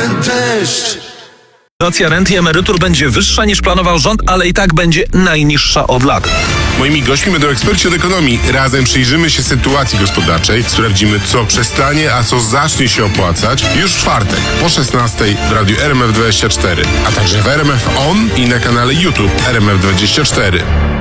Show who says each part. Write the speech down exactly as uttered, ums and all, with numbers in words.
Speaker 1: deszcz.
Speaker 2: Inflacja rent i emerytur będzie wyższa niż planował rząd, ale i tak będzie najniższa od lat.
Speaker 3: Moimi gośćmi będą eksperci od ekonomii. Razem przyjrzymy się sytuacji gospodarczej, sprawdzimy, co przestanie, a co zacznie się opłacać już w czwartek po szesnastej w radiu R M F dwadzieścia cztery, a także w R M F On i na kanale YouTube R M F dwadzieścia cztery.